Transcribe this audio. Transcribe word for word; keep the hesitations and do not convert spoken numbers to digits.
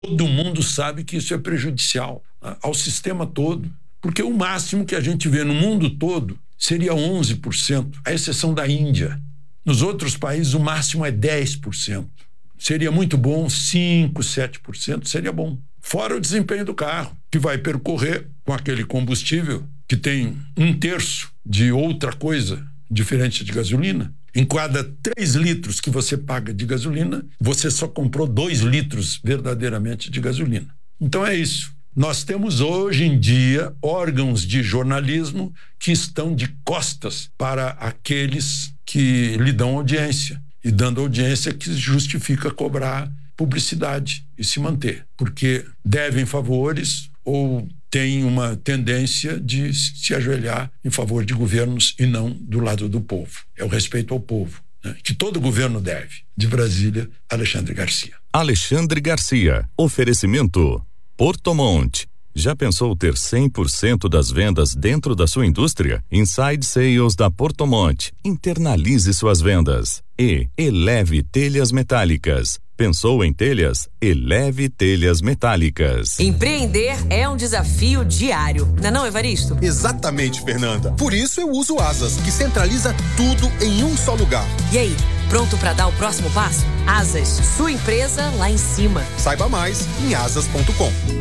Todo mundo sabe que isso é prejudicial ao sistema todo, porque o máximo que a gente vê no mundo todo seria onze por cento, à exceção da Índia. Nos outros países, o máximo é dez por cento. Seria muito bom, cinco, sete por cento seria bom. Fora o desempenho do carro, que vai percorrer com aquele combustível que tem um terço de outra coisa diferente de gasolina. Em cada três litros que você paga de gasolina, você só comprou dois litros verdadeiramente de gasolina. Então é isso. Nós temos hoje em dia órgãos de jornalismo que estão de costas para aqueles que lhe dão audiência. E dando audiência que justifica cobrar publicidade e se manter. Porque devem favores ou têm uma tendência de se ajoelhar em favor de governos e não do lado do povo. É o respeito ao povo, né? Que todo governo deve. De Brasília, Alexandre Garcia. Alexandre Garcia. Oferecimento Portomont. Já pensou ter cem por cento das vendas dentro da sua indústria? Inside Sales da Portomont. Internalize suas vendas. E Eleve Telhas Metálicas. Pensou em telhas? Eleve Telhas Metálicas. Empreender é um desafio diário, não é não, Evaristo? Exatamente, Fernanda. Por isso eu uso Asas, que centraliza tudo em um só lugar. E aí, pronto para dar o próximo passo? Asas, sua empresa lá em cima. Saiba mais em asas ponto com.